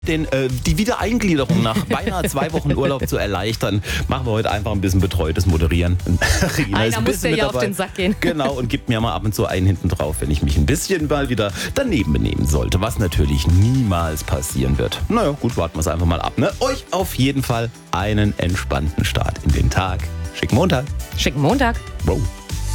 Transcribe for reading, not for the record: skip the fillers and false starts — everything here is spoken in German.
Die Wiedereingliederung nach beinahe 2 Wochen Urlaub zu erleichtern, machen wir heute einfach ein bisschen betreutes Moderieren. Regina ist ein muss dir ja auf den Sack gehen. Genau, und gibt mir mal ab und zu einen hinten drauf, wenn ich mich ein bisschen mal wieder daneben benehmen sollte, was natürlich niemals passieren wird. Naja, gut, warten wir es einfach mal ab. Ne? Euch auf jeden Fall einen entspannten Start in den Tag. Schicken Montag. Schicken Montag. Wow.